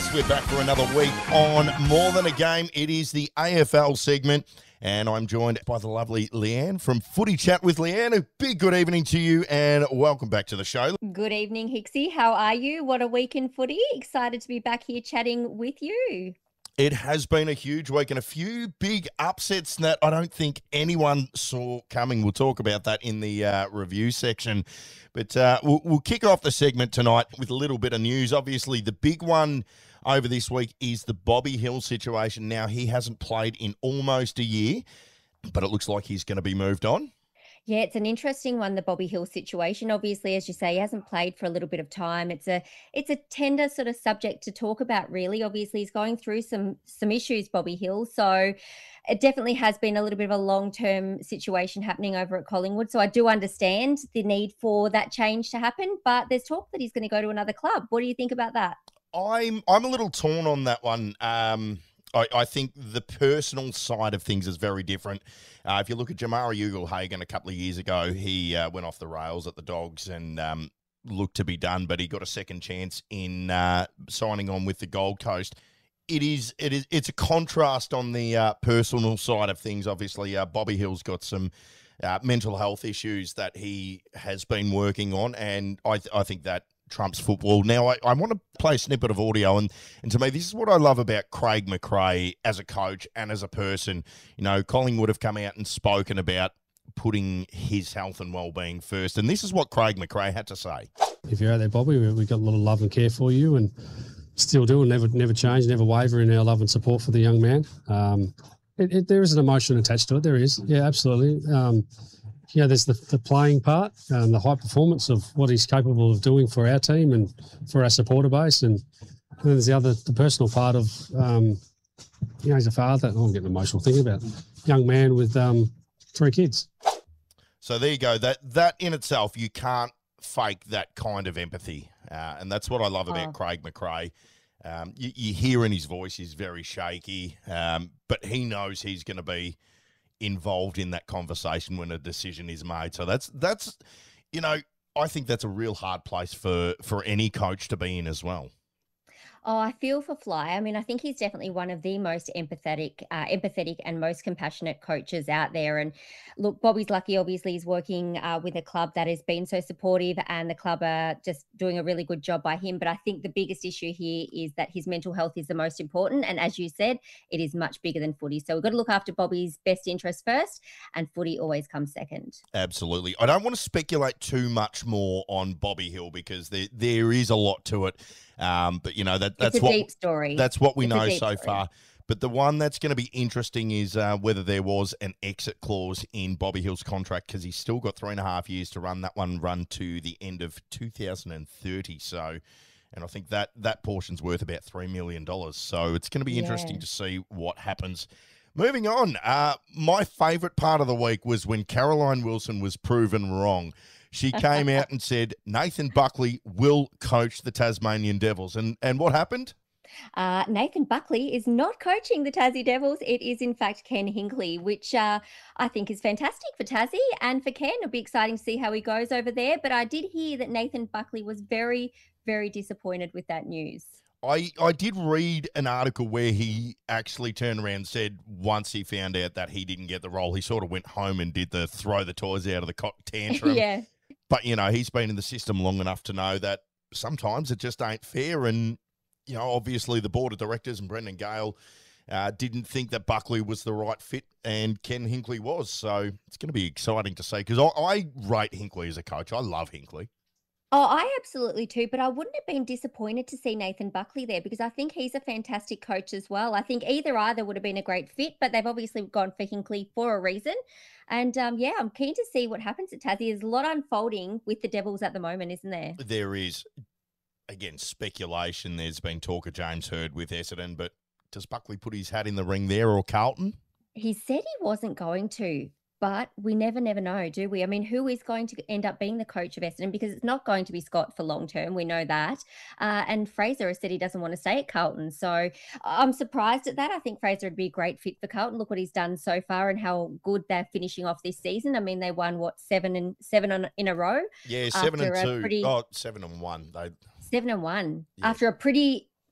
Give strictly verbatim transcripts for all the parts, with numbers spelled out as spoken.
Yes, we're back for another week on More Than a Game. It is the A F L segment, and I'm joined by the lovely Leanne from Footy Chat with Leanne. A big good evening to you, and welcome back to the show. Good evening, Hixie. How are you? What a week in footy. Excited to be back here chatting with you. It has been a huge week and a few big upsets that I don't think anyone saw coming. We'll talk about that in the uh, review section. But uh, we'll, we'll kick off the segment tonight with a little bit of news. Obviously, the big one over this week is the Bobby Hill situation. Now, he hasn't played in almost a year, but it looks like he's going to be moved on. Yeah, it's an interesting one, the Bobby Hill situation. Obviously, as you say, he hasn't played for a little bit of time. It's a it's a tender sort of subject to talk about, really. Obviously, he's going through some some issues, Bobby Hill. So it definitely has been a little bit of a long-term situation happening over at Collingwood. So I do understand the need for that change to happen, but there's talk that he's going to go to another club. What do you think about that? I'm I'm a little torn on that one. Um I, I think the personal side of things is very different. Uh, if you look at Jamari Ugle-Hagan a couple of years ago, he uh, went off the rails at the Dogs and um, looked to be done, but he got a second chance in uh, signing on with the Gold Coast. It is, it is, it's a contrast on the uh, personal side of things. Obviously, uh, Bobby Hill's got some uh, mental health issues that he has been working on, and I, th- I think that trumps football. Now, I, I want to play a snippet of audio, and, and to me, this is what I love about Craig McRae as a coach and as a person. You know, Collingwood have come out and spoken about putting his health and well-being first, and this is what Craig McRae had to say. If you're out there, Bobby, we- we've got a lot of love and care for you, and still do, and never never change, never waver in our love and support for the young man. Um, it, it, there is an emotion attached to it. There is, yeah, absolutely. Um, You know, there's the, the playing part, um, the high performance of what he's capable of doing for our team and for our supporter base. And, and then there's the other, the personal part of, um, you know, he's a father. Oh, I'm getting emotional thinking about it. Young man with um, three kids. So there you go. That that in itself, you can't fake that kind of empathy. Uh, and that's what I love about oh. Craig McRae. Um, you, you hear in his voice, he's very shaky, um, but he knows he's going to be involved in that conversation when a decision is made. So that's, that's, you know, I think that's a real hard place for, for any coach to be in as well. Oh, I feel for Fly. I mean, I think he's definitely one of the most empathetic, uh, empathetic and most compassionate coaches out there. And look, Bobby's lucky. Obviously, he's working uh, with a club that has been so supportive, and the club are just doing a really good job by him. But I think the biggest issue here is that his mental health is the most important. And as you said, it is much bigger than footy. So we've got to look after Bobby's best interests first, and footy always comes second. Absolutely. I don't want to speculate too much more on Bobby Hill because there there is a lot to it. Um, but you know that that's it's a what deep story. That's what we it's know so story. far. But the one that's going to be interesting is uh, whether there was an exit clause in Bobby Hill's contract, because he's still got three and a half years to run. That one run to the end of two thousand thirty. So, and I think that that portion's worth about three million dollars. So it's going to be interesting yeah. to see what happens. Moving on, uh, my favourite part of the week was when Caroline Wilson was proven wrong. She came out and said Nathan Buckley will coach the Tasmanian Devils. And and what happened? Uh, Nathan Buckley is not coaching the Tassie Devils. It is, in fact, Ken Hinkley, which uh, I think is fantastic for Tassie and for Ken. It'll be exciting to see how he goes over there. But I did hear that Nathan Buckley was very, very disappointed with that news. I, I did read an article where he actually turned around and said once he found out that he didn't get the role, he sort of went home and did the throw the toys out of the cot tantrum. yeah. But, you know, he's been in the system long enough to know that sometimes it just ain't fair. And, you know, obviously the board of directors and Brendan Gale uh, didn't think that Buckley was the right fit, and Ken Hinkley was. So it's going to be exciting to see, because I, I rate Hinkley as a coach. I love Hinkley. Oh, I absolutely too, but I wouldn't have been disappointed to see Nathan Buckley there, because I think he's a fantastic coach as well. I think either either would have been a great fit, but they've obviously gone for Hinkley for a reason. And um, yeah, I'm keen to see what happens at Tassie. There's a lot unfolding with the Devils at the moment, isn't there? There is. Again, speculation. There's been talk of James Hird with Essendon, but does Buckley put his hat in the ring there, or Carlton? He said he wasn't going to. But we never, never know, do we? I mean, who is going to end up being the coach of Essendon? Because it's not going to be Scott for long term. We know that. Uh, and Fraser has said he doesn't want to stay at Carlton. So I'm surprised at that. I think Fraser would be a great fit for Carlton. Look what he's done so far and how good they're finishing off this season. I mean, they won, what, seven and seven on, in a row? Yeah, seven and two. Pretty, oh, seven and one. They seven and one. Yeah. After a pretty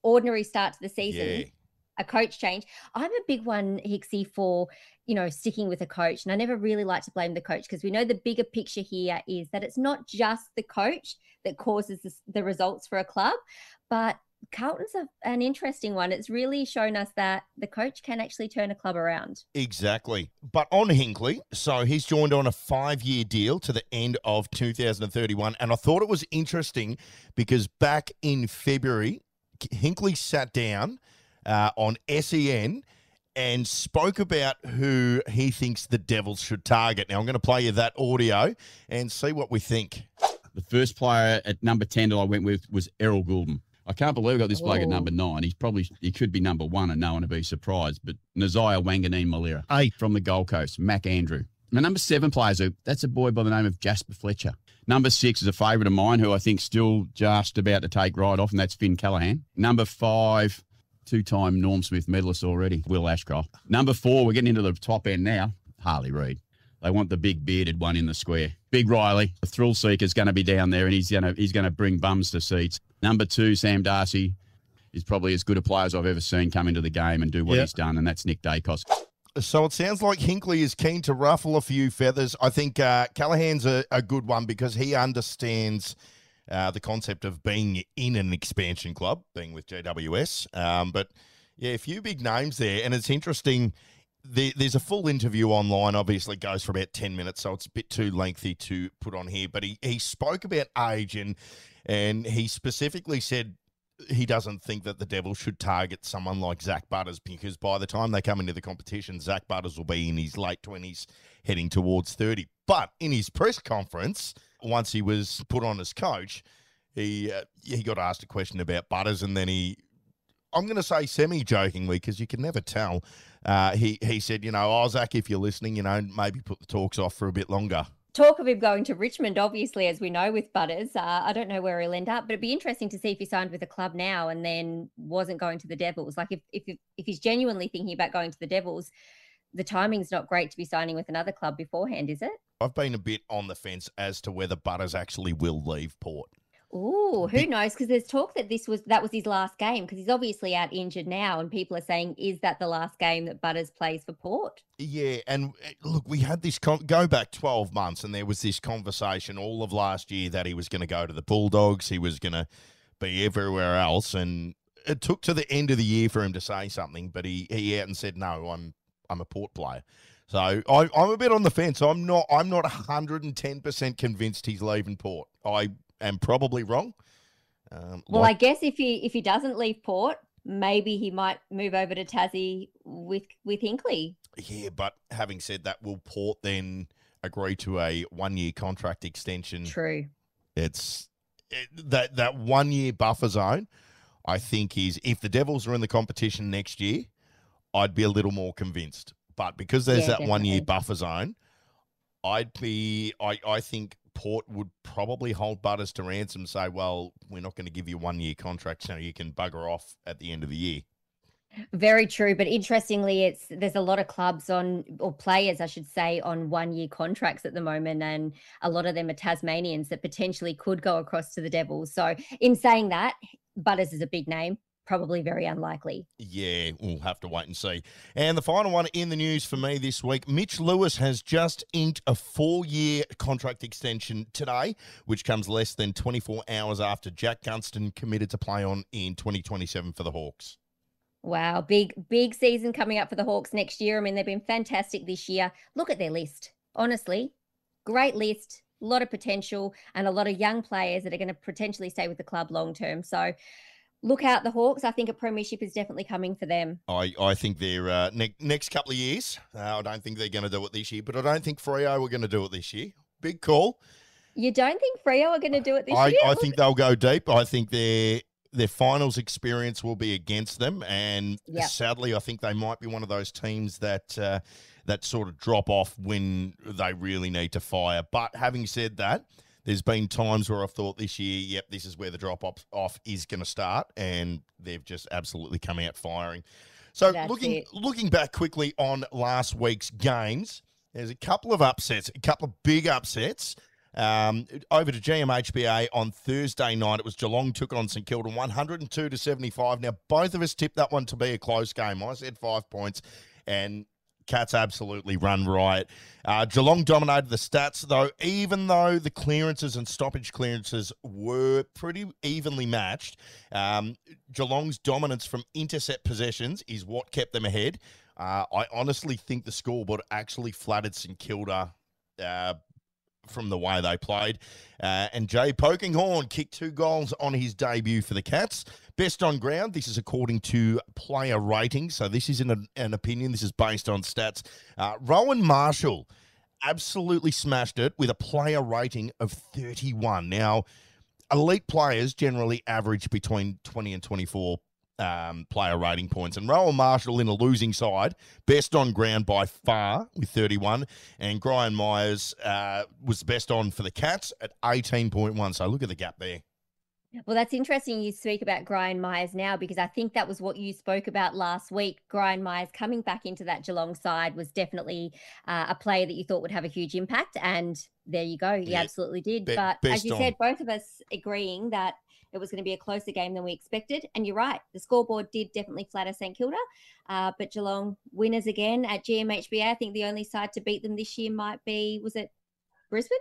ordinary start to the season. Yeah. A coach change. I'm a big one, Hicksy, for, you know, sticking with a coach. And I never really like to blame the coach because we know the bigger picture here is that it's not just the coach that causes the, the results for a club, but Carlton's a, an interesting one. It's really shown us that the coach can actually turn a club around. Exactly. But on Hinkley, so he's joined on a five-year deal to the end of two thousand thirty-one. And I thought it was interesting because back in February, Hinkley sat down Uh, on S E N and spoke about who he thinks the Devils should target. Now, I'm going to play you that audio and see what we think. The first player at number ten that I went with was Errol Goulden. I can't believe I got this bloke at number nine. He's probably, he could be number one and no one would be surprised. But Nasiah Wanganeen-Malira. Eight from the Gold Coast, Mac Andrew. My number seven players, that's a boy by the name of Jasper Fletcher. Number six is a favourite of mine who I think still just about to take right off, and that's Finn Callahan. Number five, two-time Norm Smith medalist already, Will Ashcroft. Number four, we're getting into the top end now, Harley Reid. They want the big bearded one in the square. Big Riley, the thrill seeker's going to be down there, and he's going to he's going to bring bums to seats. Number two, Sam Darcy, is probably as good a player as I've ever seen come into the game and do what Yep. he's done, and that's Nick Dacos. So it sounds like Hinkley is keen to ruffle a few feathers. I think uh, Callahan's a, a good one because he understands uh, the concept of being in an expansion club, being with J W S. Um, but, yeah, a few big names there. And it's interesting, there, there's a full interview online, obviously goes for about ten minutes, so it's a bit too lengthy to put on here. But he, he spoke about age, and, and he specifically said he doesn't think that the Devils should target someone like Zach Butters because by the time they come into the competition, Zach Butters will be in his late twenties, heading towards thirty. But in his press conference, once he was put on as coach, he uh, he got asked a question about Butters, and then he, I'm going to say semi-jokingly because you can never tell, uh, he, he said, you know, oh, Zach, if you're listening, you know, maybe put the talks off for a bit longer. Talk of him going to Richmond, obviously, as we know with Butters. Uh, I don't know where he'll end up, but it'd be interesting to see if he signed with a club now and then wasn't going to the Devils. Like if if if he's genuinely thinking about going to the Devils, the timing's not great to be signing with another club beforehand, is it? I've been a bit on the fence as to whether Butters actually will leave Port. Ooh, who knows? Because there's talk that this was that was his last game because he's obviously out injured now, and people are saying, is that the last game that Butters plays for Port? Yeah, and uh, look, we had this con- go back twelve months, and there was this conversation all of last year that he was going to go to the Bulldogs, he was going to be everywhere else, and it took to the end of the year for him to say something, but he he out and said, no, I'm I'm a Port player. So I, I'm a bit on the fence. I'm not I'm not one hundred ten percent convinced he's leaving Port. I am probably wrong. Um, Well, like- I guess if he if he doesn't leave Port, maybe he might move over to Tassie with with Hinkley. Yeah, but having said that, will Port then agree to a one-year contract extension? True. It's it, that that one-year buffer zone, I think, is if the Devils are in the competition next year, I'd be a little more convinced. But because there's Yeah, that one-year definitely. buffer zone, I'd be I, I think Port would probably hold Butters to ransom and say, well, we're not going to give you a one-year contract so you can bugger off at the end of the year. Very true, but interestingly, it's there's a lot of clubs on or players, I should say, on one-year contracts at the moment, and a lot of them are Tasmanians that potentially could go across to the Devils. So, in saying that, Butters is a big name, probably very unlikely. Yeah, we'll have to wait and see. And the final one in the news for me this week, Mitch Lewis has just inked a four-year contract extension today, which comes less than twenty-four hours after Jack Gunston committed to play on in twenty twenty-seven for the Hawks. Wow, big, big season coming up for the Hawks next year. I mean, they've been fantastic this year. Look at their list. Honestly, great list, a lot of potential, and a lot of young players that are going to potentially stay with the club long term. So look out the Hawks. I think a premiership is definitely coming for them. I, I think they're uh, ne- next couple of years. Uh, I don't think they're going to do it this year, but I don't think Freo are going to do it this year. Big call. You don't think Freo are going to do it this I, year? I think they'll go deep. I think their their finals experience will be against them, and Yep. sadly, I think they might be one of those teams that uh, that sort of drop off when they really need to fire. But having said that, there's been times where I've thought this year, yep, this is where the drop off off is going to start, and they've just absolutely come out firing. So That's looking it. looking back quickly on last week's games, there's a couple of upsets, a couple of big upsets. Um, over to G M H B A on Thursday night, it was Geelong took on St Kilda, one hundred two to seventy-five. Now, both of us tipped that one to be a close game. I said five points, and Cats absolutely run riot. Uh, Geelong dominated the stats, though, even though the clearances and stoppage clearances were pretty evenly matched. Um, Geelong's dominance from intercept possessions is what kept them ahead. Uh, I honestly think the scoreboard actually flattered St Kilda uh, from the way they played. Uh, and Jay Polkinghorne kicked two goals on his debut for the Cats. Best on ground, this is according to player ratings, so this isn't an, an opinion, this is based on stats. Uh, Rowan Marshall absolutely smashed it with a player rating of thirty-one. Now, elite players generally average between twenty and twenty-four um, player rating points. And Rowan Marshall in a losing side, best on ground by far with thirty-one. And Brian Myers uh, was best on for the Cats at eighteen point one. So look at the gap there. Well, that's interesting you speak about Brian Myers now, because I think that was what you spoke about last week. Brian Myers coming back into that Geelong side was definitely uh, a player that you thought would have a huge impact. And there you go. He yeah. absolutely did. Be- but as you on. said, both of us agreeing that it was going to be a closer game than we expected. And you're right. The scoreboard did definitely flatter St Kilda. Uh, but Geelong winners again at G M H B A. I think the only side to beat them this year might be, was it Brisbane?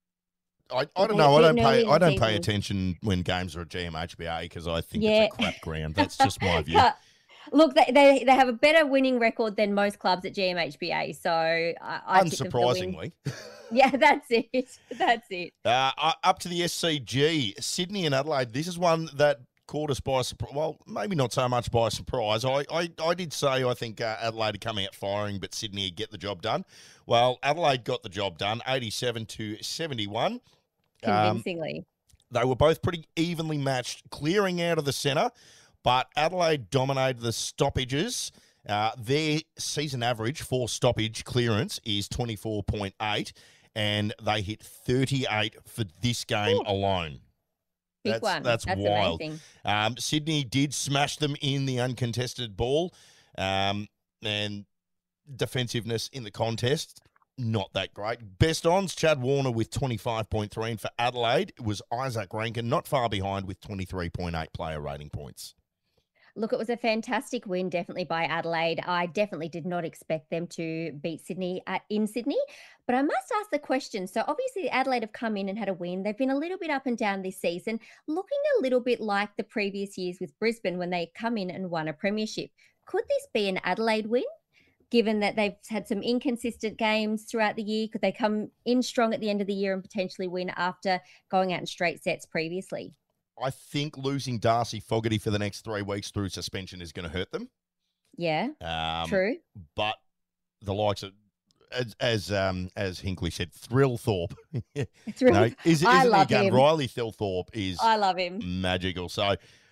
I, I don't know. I don't pay. I don't pay attention when games are at G M H B A because I think yeah. it's a crap ground. That's just my view. Look, they, they they have a better winning record than most clubs at G M H B A. So I, I unsurprisingly, yeah, that's it. That's it. Uh, up to the S C G, Sydney and Adelaide. This is one that caught us by surprise. Well, maybe not so much by surprise. I I, I did say I think uh, Adelaide are coming out firing, but Sydney would get the job done. Well, Adelaide got the job done, eighty-seven to seventy-one. Convincingly. Um, they were both pretty evenly matched, clearing out of the centre, but Adelaide dominated the stoppages. Uh, their season average for stoppage clearance is twenty-four point eight, and they hit thirty-eight for this game Ooh. alone. Big that's, one. That's, that's wild. Amazing. Um, Sydney did smash them in the uncontested ball, um, and defensiveness in the contest. Not that great. Best ons, Chad Warner with twenty-five point three, and for Adelaide, it was Isaac Rankin, not far behind with twenty-three point eight player rating points. Look, it was a fantastic win, definitely by Adelaide. I definitely did not expect them to beat Sydney at, in Sydney, but I must ask the question. So obviously Adelaide have come in and had a win. They've been a little bit up and down this season, looking a little bit like the previous years with Brisbane when they come in and won a premiership. Could this be an Adelaide win? Given that they've had some inconsistent games throughout the year, could they come in strong at the end of the year and potentially win after going out in straight sets previously? I think losing Darcy Fogarty for the next three weeks through suspension is going to hurt them. Yeah, um, true. But the likes of, as as um, as Hinkley said, Thrillthorpe. Thrill- no, is, isn't I love he again? him. Riley Thrillthorpe is I love him. magical. So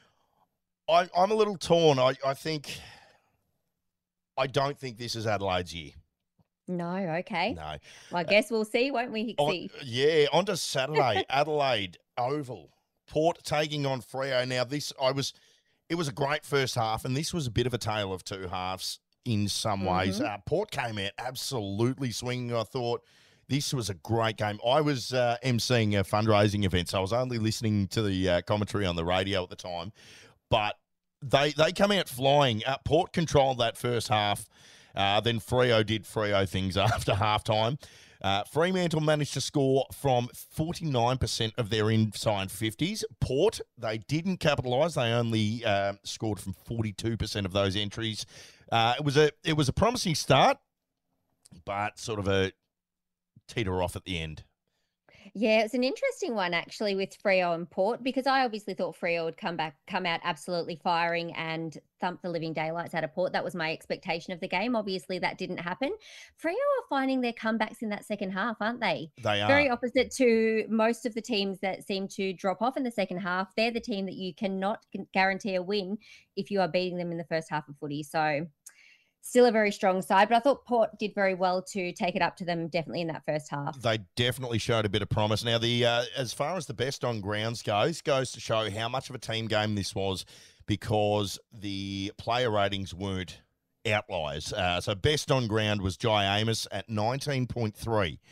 I, I'm a little torn. I, I think... I don't think this is Adelaide's year. No, okay. No. Well, I guess we'll see, won't we, Hicksy? On, yeah, on to Saturday, Adelaide Oval. Port taking on Freo. Now, this, I was, it was a great first half, and this was a bit of a tale of two halves in some mm-hmm. ways. Uh, Port came out absolutely swinging. I thought this was a great game. I was uh, emceeing a fundraising event, so I was only listening to the uh, commentary on the radio at the time, but They they come out flying. Uh, Port controlled that first half. Uh, then Freo did Freo things after halftime. Uh, Fremantle managed to score from forty-nine percent of their inside fifties. Port, they didn't capitalise. They only uh, scored from forty-two percent of those entries. Uh, it was a it was a promising start, but sort of a teeter off at the end. Yeah, it's an interesting one actually with Freo and Port, because I obviously thought Freo would come back, come out absolutely firing and thump the living daylights out of Port. That was my expectation of the game. Obviously, that didn't happen. Freo are finding their comebacks in that second half, aren't they? They are. Very opposite to most of the teams that seem to drop off in the second half. They're the team that you cannot guarantee a win if you are beating them in the first half of footy. So still a very strong side, but I thought Port did very well to take it up to them definitely in that first half. They definitely showed a bit of promise. Now, the uh, as far as the best on grounds goes, goes to show how much of a team game this was, because the player ratings weren't outliers. Uh, so best on ground was Jai Amos at nineteen point three.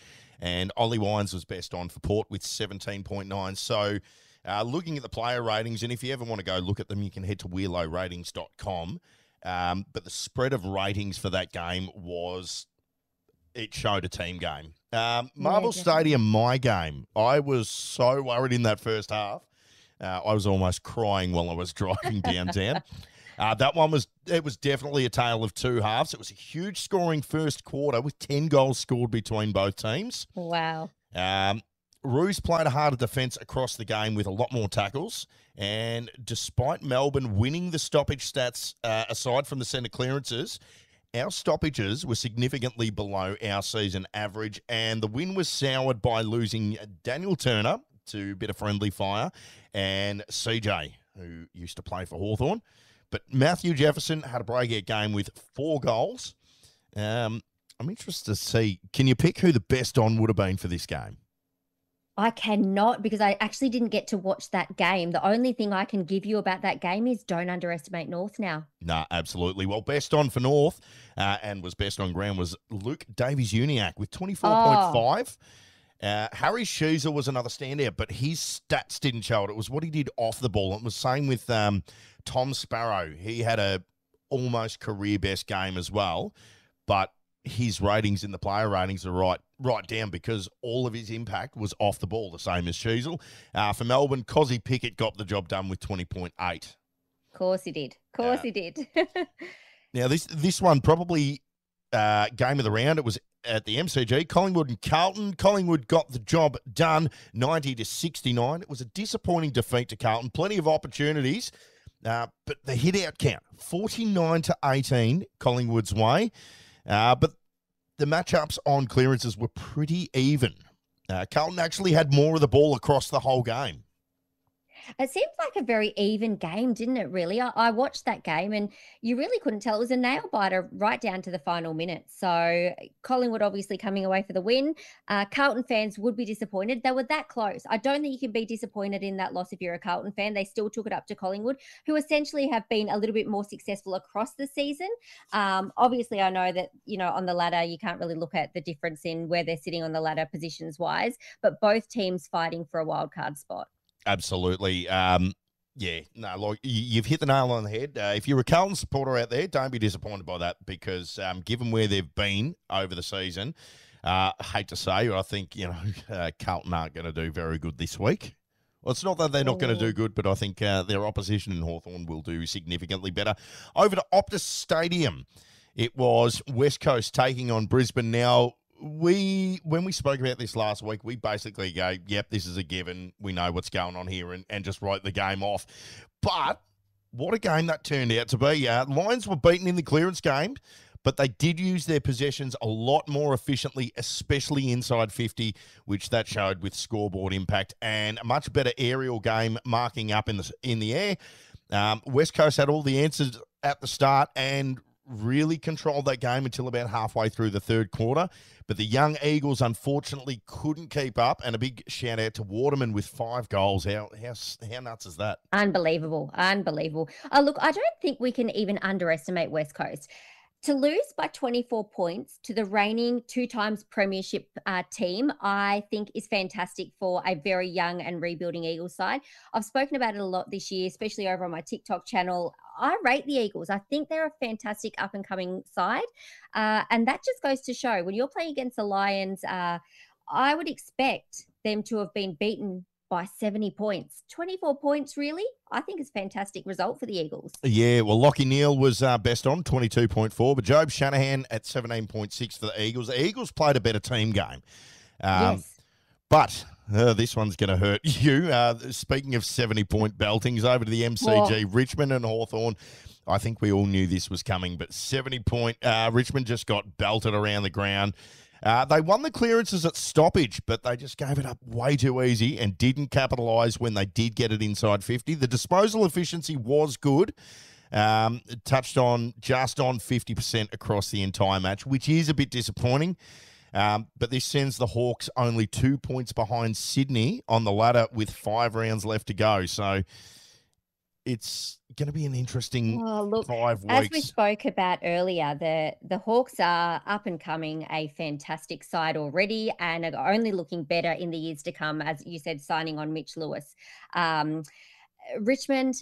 and Ollie Wines was best on for Port with seventeen point nine. So uh, looking at the player ratings, and if you ever want to go look at them, you can head to weirlow ratings dot com. Um, but the spread of ratings for that game was, it showed a team game. Um, Marvel Yeah, Stadium, my game. I was so worried in that first half. Uh, I was almost crying while I was driving downtown. Uh, that one was, it was definitely a tale of two halves. It was a huge scoring first quarter with ten goals scored between both teams. Wow. Um, Roos played a harder defence across the game with a lot more tackles. And despite Melbourne winning the stoppage stats, uh, aside from the centre clearances, our stoppages were significantly below our season average. And the win was soured by losing Daniel Turner to a bit of friendly fire and C J, who used to play for Hawthorn. But Matthew Jefferson had a breakout game with four goals. Um, I'm interested to see, can you pick who the best on would have been for this game? I cannot, because I actually didn't get to watch that game. The only thing I can give you about that game is don't underestimate North now. No, absolutely. Well, best on for North uh, and was best on ground was Luke Davies-Uniacke with twenty-four point five. Oh. Uh, Harry Sheezer was another standout, but his stats didn't show it. It was what he did off the ball. It was same with um, Tom Sparrow. He had a almost career best game as well, but his ratings in the player ratings are right right down because all of his impact was off the ball, the same as Sheezel. Uh, for Melbourne, Cozzy Pickett got the job done with twenty point eight. Of course he did. Of course Uh, he did. Now, this this one probably uh, game of the round. It was at the M C G. Collingwood and Carlton. Collingwood got the job done, ninety to sixty-nine. It was a disappointing defeat to Carlton. Plenty of opportunities, uh, but the hit-out count, forty-nine to eighteen, Collingwood's way. Uh, but the matchups on clearances were pretty even. Uh, Carlton actually had more of the ball across the whole game. It seemed like a very even game, didn't it, really? I, I watched that game and you really couldn't tell. It was a nail-biter right down to the final minutes. So Collingwood obviously coming away for the win. Uh, Carlton fans would be disappointed. They were that close. I don't think you can be disappointed in that loss if you're a Carlton fan. They still took it up to Collingwood, who essentially have been a little bit more successful across the season. Um, obviously, I know that, you know, on the ladder, you can't really look at the difference in where they're sitting on the ladder positions-wise, but both teams fighting for a wild card spot. Absolutely. Um, yeah, no, like you've hit the nail on the head. Uh, if you're a Carlton supporter out there, don't be disappointed by that because um, given where they've been over the season, uh, I hate to say, I think, you know, uh, Carlton aren't going to do very good this week. Well, it's not that they're not going to do good, but I think uh, their opposition in Hawthorn will do significantly better. Over to Optus Stadium. It was West Coast taking on Brisbane. Now, We, when we spoke about this last week, we basically go, yep, this is a given. We know what's going on here and, and just write the game off. But what a game that turned out to be. Uh, Lions were beaten in the clearance game, but they did use their possessions a lot more efficiently, especially inside fifty, which that showed with scoreboard impact and a much better aerial game marking up in the, in the air. Um, West Coast had all the answers at the start and really controlled that game until about halfway through the third quarter. But the young Eagles, unfortunately, couldn't keep up. And a big shout out to Waterman with five goals. How how, how nuts is that? Unbelievable. Unbelievable. Oh, look, I don't think we can even underestimate West Coast. To lose by twenty-four points to the reigning two times premiership uh, team, I think is fantastic for a very young and rebuilding Eagles side. I've spoken about it a lot this year, especially over on my TikTok channel. I rate the Eagles. I think they're a fantastic up-and-coming side. Uh, and that just goes to show when you're playing against the Lions, uh, I would expect them to have been beaten by seventy points. twenty-four points, really? I think it's a fantastic result for the Eagles. Yeah, well, Lachie Neale was uh, best on, twenty-two point four, but Job Shanahan at seventeen point six for the Eagles. The Eagles played a better team game. Um, yes. But uh, this one's going to hurt you. Uh, speaking of seventy-point beltings, over to the M C G, Oh. Richmond and Hawthorn. I think we all knew this was coming, but seventy-point, uh, Richmond just got belted around the ground. Uh, they won the clearances at stoppage, but they just gave it up way too easy and didn't capitalise when they did get it inside fifty. The disposal efficiency was good. Um, it touched on just on fifty percent across the entire match, which is a bit disappointing. Um, but this sends the Hawks only two points behind Sydney on the ladder with five rounds left to go. So it's going to be an interesting Oh, look, five as we weeks. spoke about earlier, the the Hawks are up and coming, a fantastic side already, and are only looking better in the years to come. As you said, signing on Mitch Lewis, um, Richmond.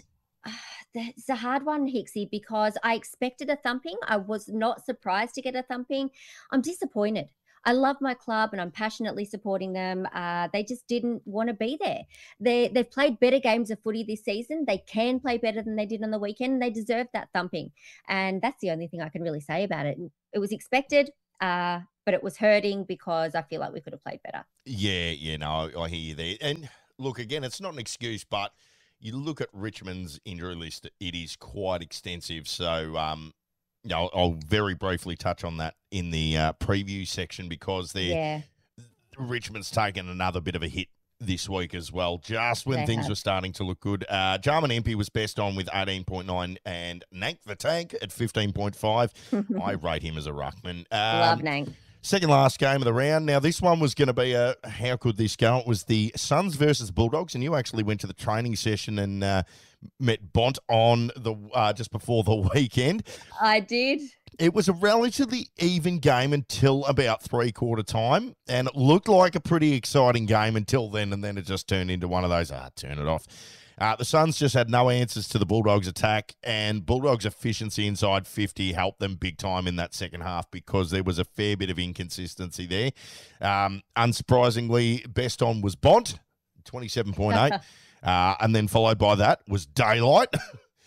It's a hard one, Hicksy, because I expected a thumping. I was not surprised to get a thumping. I'm disappointed. I love my club and I'm passionately supporting them. Uh, they just didn't want to be there. They, they've played better games of footy this season. They can play better than they did on the weekend. And they deserve that thumping. And that's the only thing I can really say about it. It was expected, uh, but it was hurting because I feel like we could have played better. Yeah, yeah, no, I hear you there. And look, again, it's not an excuse, but you look at Richmond's injury list, it is quite extensive. So, um, you know, I'll very briefly touch on that in the uh, preview section because they're, Yeah, Richmond's taken another bit of a hit this week as well, just when they things have. were starting to look good. Uh, Jarman Empey was best on with eighteen point nine and Nank the Tank at fifteen point five. I rate him as a ruckman. Um, Love Nang. Second last game of the round. Now, this one was going to be a how could this go? It was the Suns versus Bulldogs, and you actually went to the training session and uh, met Bont on the uh, just before the weekend. I did. It was a relatively even game until about three-quarter time, and it looked like a pretty exciting game until then, and then it just turned into one of those, ah, turn it off. Uh, the Suns just had no answers to the Bulldogs' attack, and Bulldogs' efficiency inside fifty helped them big time in that second half because there was a fair bit of inconsistency there. Um, unsurprisingly, best on was Bont, twenty-seven point eight, uh, and then followed by that was Daylight. Uh,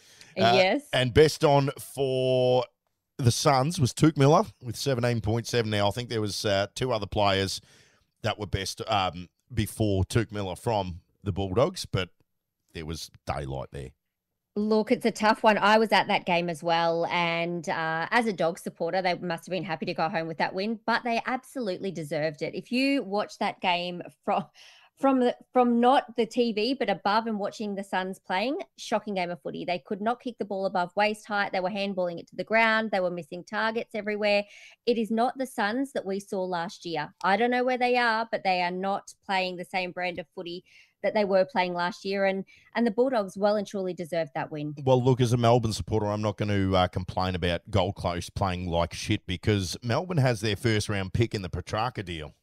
Yes. And best on for the Suns was Tuke Miller with seventeen point seven. Now, I think there was uh, two other players that were best um, before Tuke Miller from the Bulldogs, but there was Daylight there. Look, it's a tough one. I was at that game as well. And uh, as a dog supporter, they must have been happy to go home with that win, but they absolutely deserved it. If you watch that game from from the, from not the T V, but above and watching the Suns playing, shocking game of footy. They could not kick the ball above waist height. They were handballing it to the ground. They were missing targets everywhere. It is not the Suns that we saw last year. I don't know where they are, but they are not playing the same brand of footy that they were playing last year, and and the Bulldogs well and truly deserved that win. Well, look, as a Melbourne supporter, I'm not going to uh, complain about Gold Coast playing like shit because Melbourne has their first round pick in the Petrarca deal.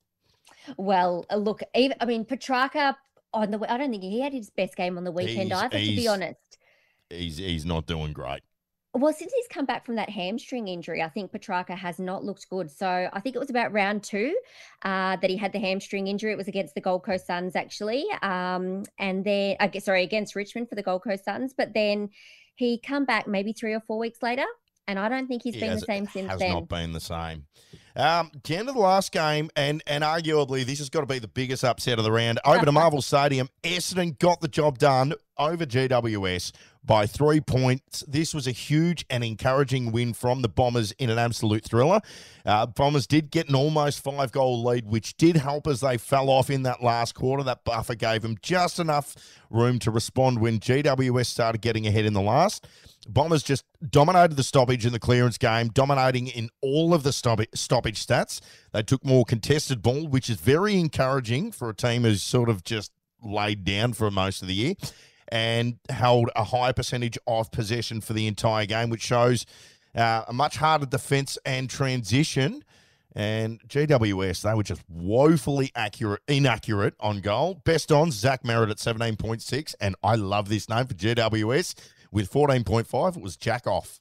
Well, uh, look, even I mean Petrarca on the I don't think he had his best game on the weekend He's- either, to be he's- honest. He's he's not doing great. Well, since he's come back from that hamstring injury, I think Petrarca has not looked good. So I think it was about round two uh, that he had the hamstring injury. It was against the Gold Coast Suns, actually. Um, and then, I guess, sorry, against Richmond for the Gold Coast Suns. But then he come back maybe three or four weeks later. And I don't think he's He been the has- same since has then. not been the same. Um, the end of the last game, and and arguably this has got to be the biggest upset of the round. Over to Marvel Stadium, Essendon got the job done over G W S by three points. This was a huge and encouraging win from the Bombers in an absolute thriller. Uh, Bombers did get an almost five-goal lead, which did help as they fell off in that last quarter. That buffer gave them just enough room to respond when G W S started getting ahead in the last. Bombers just dominated the stoppage in the clearance game, dominating in all of the stop- stoppage stats. They took more contested ball, which is very encouraging for a team who's sort of just laid down for most of the year, and held a high percentage of possession for the entire game, which shows uh, a much harder defense and transition. And G W S, they were just woefully accurate, inaccurate on goal. Best on, Zach Merritt at seventeen point six, and I love this name for G W S. With fourteen point five, it was Jack Off.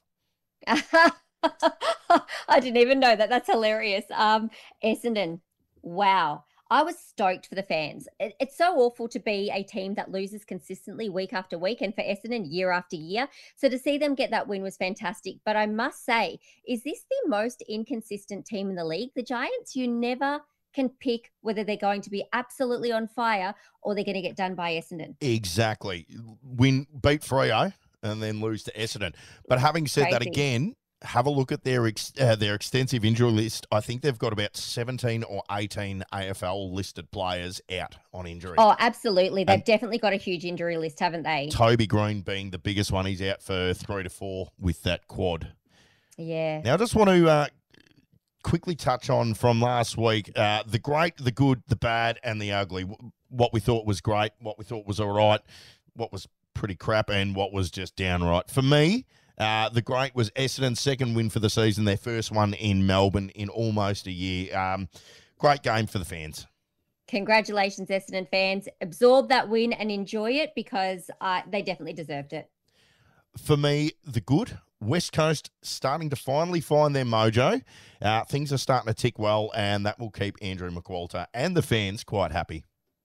I didn't even know that. That's hilarious. Um, Essendon, wow. I was stoked for the fans. It, it's so awful to be a team that loses consistently week after week, and for Essendon year after year. So to see them get that win was fantastic. But I must say, is this the most inconsistent team in the league? The Giants, you never can pick whether they're going to be absolutely on fire or they're going to get done by Essendon. Exactly. Win, beat Freo and then lose to Essendon. But having said that Crazy. again, have a look at their ex, uh, their extensive injury list. I think they've got about seventeen or eighteen A F L listed players out on injury. Oh, absolutely. They've And- definitely got a huge injury list, haven't they? Toby Green being the biggest one. He's out for three to four with that quad. Yeah. Now, I just want to uh, quickly touch on from last week uh, the great, the good, the bad, and the ugly. What we thought was great, what we thought was all right, what was pretty crap and what was just downright. For me, uh, the great was Essendon's second win for the season, their first one in Melbourne in almost a year. Um, great game for the fans. Congratulations, Essendon fans. Absorb that win and enjoy it because uh, they definitely deserved it. For me, the good, West Coast starting to finally find their mojo. Uh, things are starting to tick well, and that will keep Andrew McQualter and the fans quite happy.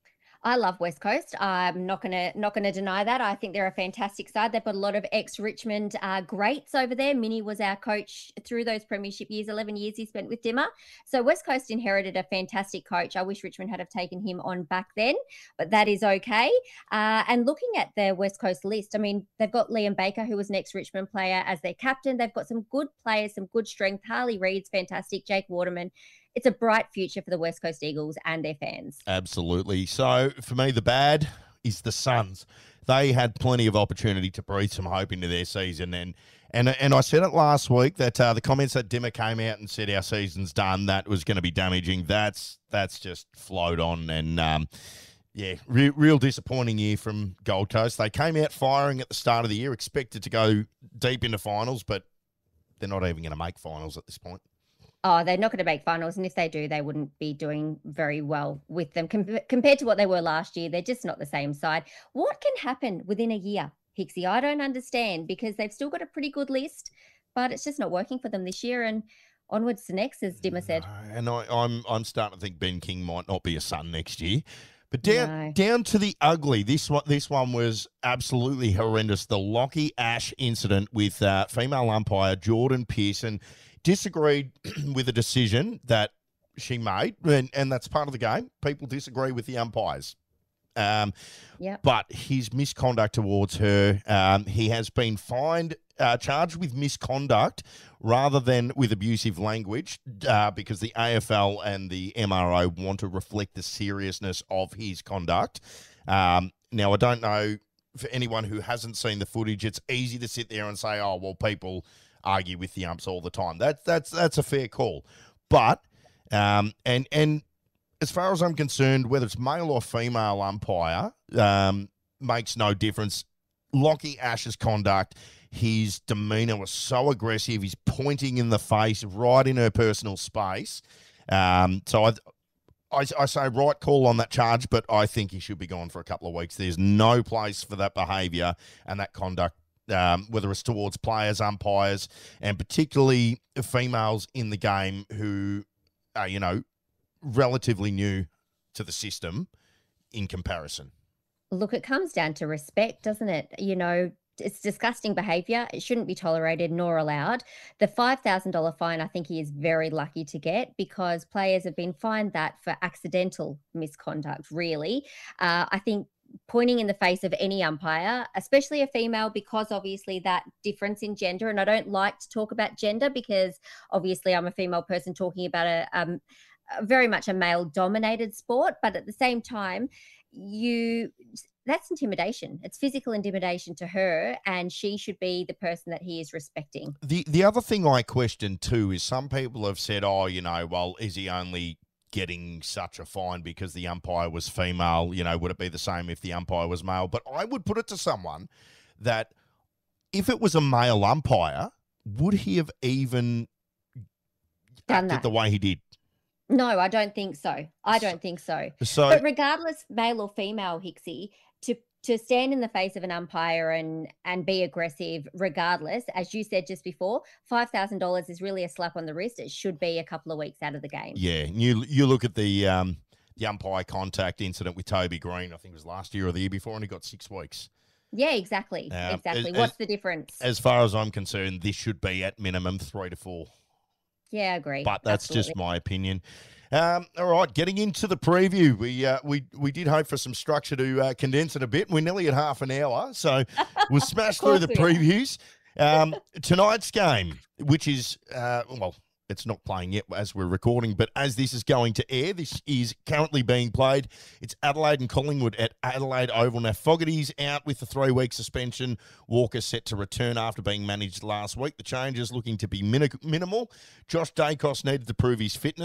I love West Coast. I'm not gonna not gonna deny that. I think they're a fantastic side. They've got a lot of ex-Richmond uh, greats over there. Minnie was our coach through those premiership years, eleven years he spent with Dimmer. So West Coast inherited a fantastic coach. I wish Richmond had have taken him on back then, but that is okay. Uh, and looking at their West Coast list, I mean, they've got Liam Baker, who was an ex-Richmond player, as their captain. They've got some good players, some good strength. Harley Reid's fantastic. Jake Waterman. It's a bright future for the West Coast Eagles and their fans. Absolutely. So for me, the bad is the Suns. They had plenty of opportunity to breathe some hope into their season. And and and I said it last week that uh, the comments that Dimmer came out and said our season's done, that was going to be damaging. That's that's just flowed on. And, um, yeah, re- real disappointing year from Gold Coast. They came out firing at the start of the year, expected to go deep into finals, but they're not even going to make finals at this point. Oh, they're not going to make finals. And if they do, they wouldn't be doing very well with them. Com- compared to what they were last year, they're just not the same side. What can happen within a year, Hixie? I don't understand because they've still got a pretty good list, but it's just not working for them this year. And onwards to next, as Dimmer said. And I, I'm I'm starting to think Ben King might not be a Sun next year. But down No. down to the ugly. This one this one was absolutely horrendous. The Lockie Ash incident with uh, female umpire Jordan Pearson disagreed with a decision that she made, and, and that's part of the game. People disagree with the umpires. Um, Yeah. But his misconduct towards her, um, he has been fined, uh, charged with misconduct rather than with abusive language uh, because the A F L and the M R O want to reflect the seriousness of his conduct. Um, now, I don't know, for anyone who hasn't seen the footage, it's easy to sit there and say, oh, well, people argue with the umps all the time. That, that's that's a fair call. But, um, and and as far as I'm concerned, whether it's male or female umpire, um, makes no difference. Lockie Ash's conduct, his demeanour was so aggressive. He's pointing in the face, right in her personal space. Um, so I, I, I say right call on that charge, but I think he should be gone for a couple of weeks. There's no place for that behaviour and that conduct. Um, whether it's towards players, umpires, and particularly females in the game who are, you know, relatively new to the system in comparison. Look, it comes down to respect, doesn't it? You know, it's disgusting behaviour. It shouldn't be tolerated nor allowed. The five thousand dollars fine, I think he is very lucky to get because players have been fined that for accidental misconduct, really. Uh, I think pointing in the face of any umpire, especially a female, because obviously that difference in gender, and I don't like to talk about gender because obviously I'm a female person talking about a, um, a very much a male-dominated sport, but at the same time, you that's intimidation. It's physical intimidation to her, and she should be the person that he is respecting. The the other thing I question too is some people have said, oh, you know, well, is he only getting such a fine because the umpire was female? You know, would it be the same if the umpire was male? But I would put it to someone that if it was a male umpire, would he have even Done acted that. the way he did? No, I don't think so. I don't think so. So But regardless, male or female, Hixie, to to stand in the face of an umpire and and be aggressive, regardless, as you said just before, five thousand dollars is really a slap on the wrist. It should be a couple of weeks out of the game. yeah, you you look at the um, the umpire contact incident with Toby Green. I think it was last year or the year before, and he got six weeks. Yeah, exactly. Um, exactly. as- What's as- the difference? As far as I'm concerned, this should be at minimum three to four. Yeah, I agree. But that's Absolutely. just my opinion. Um, all right, getting into the preview, we uh, we we did hope for some structure to uh, condense it a bit. We're nearly at half an hour, so we'll smash through course the we are. previews. Um, tonight's game, which is uh, well, it's not playing yet as we're recording, but as this is going to air, this is currently being played. It's Adelaide and Collingwood at Adelaide Oval. Now, Fogarty's out with the three-week suspension. Walker set to return after being managed last week. The changes looking to be min- minimal. Josh Dacos needed to prove his fitness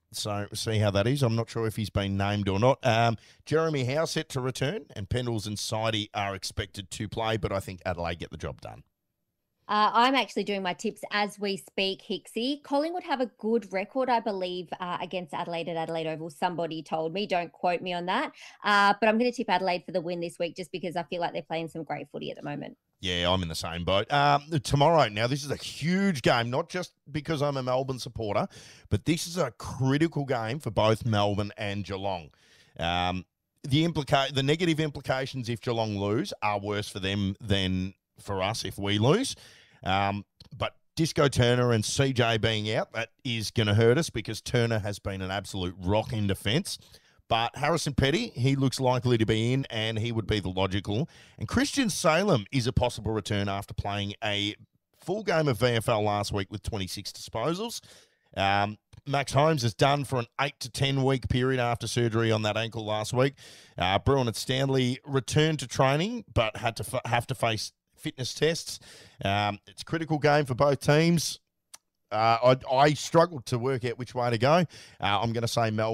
So see how that is. I'm not sure if he's been named or not. Um, Jeremy Howe set to return, and Pendles and Sidey are expected to play, but I think Adelaide get the job done. Uh, I'm actually doing my tips as we speak, Hicksy. Collingwood have a good record, I believe, uh, against Adelaide at Adelaide Oval. Somebody told me. Don't quote me on that. Uh, but I'm going to tip Adelaide for the win this week just because I feel like they're playing some great footy at the moment. Yeah, I'm in the same boat. Um, tomorrow, now this is a huge game, not just because I'm a Melbourne supporter, but this is a critical game for both Melbourne and Geelong. Um, the implica- the negative implications if Geelong lose are worse for them than for us if we lose. Um, but Disco Turner and C J being out, that is going to hurt us because Turner has been an absolute rock in defence. But Harrison Petty, he looks likely to be in, and he would be the logical. And Christian Salem is a possible return after playing a full game of V F L last week with twenty-six disposals. Um, Max Holmes is done for an eight to ten week period after surgery on that ankle last week. Uh, Bruin and Stanley returned to training, but had to f- have to face fitness tests. Um, it's a critical game for both teams. Uh, I, I struggled to work out which way to go. Uh, I'm going to say Melbourne.